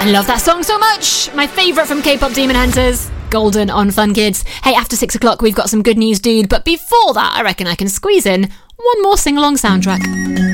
Love that song so much. My favourite from K-pop Demon Hunters. Golden on Fun Kids. Hey, after 6 o'clock, we've got some good news, dude. But before that, I reckon I can squeeze in one more sing-along soundtrack.